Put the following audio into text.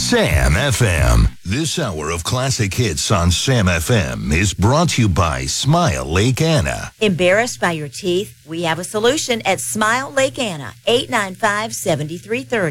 Sam FM. This hour of classic hits on Sam FM is brought to you by Smile Lake Anna. Embarrassed by your teeth? We have a solution at Smile Lake Anna, 895-7330.